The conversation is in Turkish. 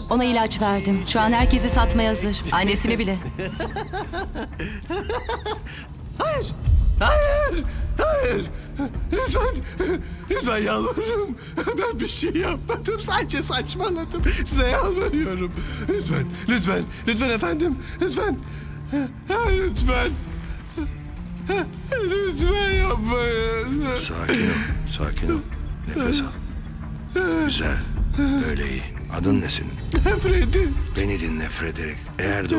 Ona ilaç verdim. Şu an herkesi satmaya hazır. Annesini bile. Hayır! Hayır! Hayır! Lütfen yalvarırım. Ben bir şey yapmadım. Sadece saçmaladım. Size yalvarıyorum. Lütfen efendim. Lütfen. Lütfen. Lütfen yapmayın. Sakin ol. Nefes al. Güzel. Öyle iyi. Adın ne senin? Freddy. Beni dinle Frederick. Eğer